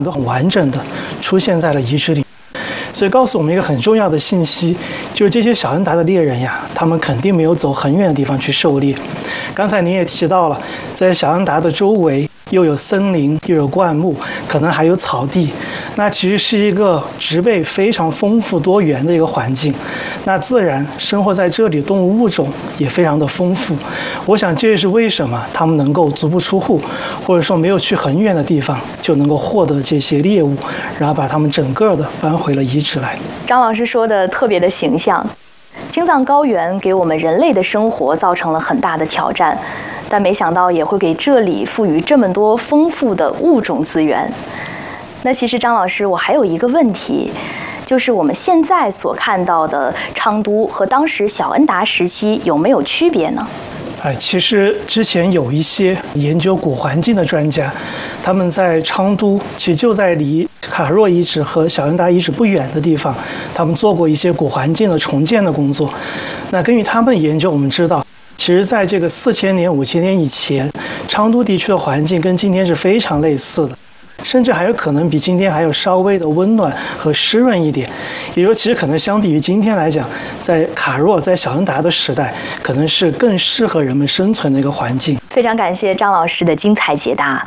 都很完整的出现在了遗址里。所以告诉我们一个很重要的信息，就是这些小恩达的猎人呀，他们肯定没有走很远的地方去狩猎。刚才您也提到了，在小恩达的周围又有森林，又有灌木，可能还有草地，那其实是一个植被非常丰富多元的一个环境。那自然生活在这里动物物种也非常的丰富。我想这也是为什么他们能够足不出户，或者说没有去很远的地方就能够获得这些猎物，然后把它们整个的搬回了遗址来。 张老师说的特别的形象，青藏高原给我们人类的生活造成了很大的挑战，但没想到也会给这里赋予这么多丰富的物种资源。那其实张老师，我还有一个问题，就是我们现在所看到的昌都和当时小恩达时期有没有区别呢？ 其实之前有一些研究古环境的专家，他们在昌都，其实就在离卡若遗址和小恩达遗址不远的地方，他们做过一些古环境的重建的工作。那根据他们研究，我们知道，其实在这个4000年、5000年以前，昌都地区的环境跟今天是非常类似的，甚至还有可能比今天还有稍微的温暖和湿润一点。也就是其实可能相比于今天来讲，在卡若、在小恩达的时代，可能是更适合人们生存的一个环境。 非常感谢张老师的精彩解答。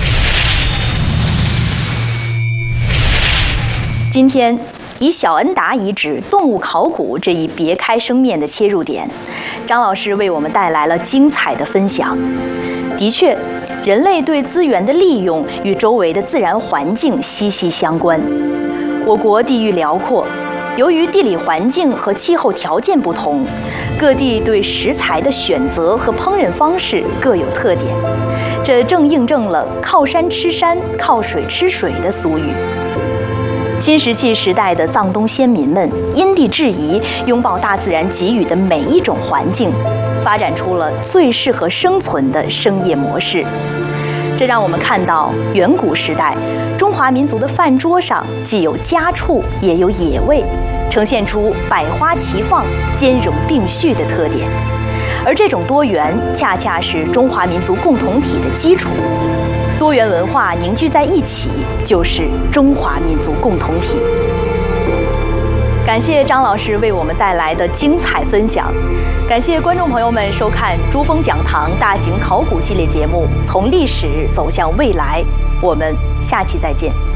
今天以小恩达遗址动物考古这一别开生面的切入点，张老师为我们带来了精彩的分享。的确，人类对资源的利用与周围的自然环境息息相关。我国地域辽阔，由于地理环境和气候条件不同，各地对食材的选择和烹饪方式各有特点，这正印证了“靠山吃山，靠水吃水”的俗语。新石器时代的藏东先民们因地制宜，拥抱大自然给予的每一种环境，发展出了最适合生存的生业模式。这让我们看到，远古时代中华民族的饭桌上既有家畜，也有野味，呈现出百花齐放、兼容并蓄的特点。而这种多元，恰恰是中华民族共同体的基础。多元文化凝聚在一起，就是中华民族共同体。感谢张老师为我们带来的精彩分享，感谢观众朋友们收看珠峰讲堂大型考古系列节目《从历史走向未来》，我们下期再见。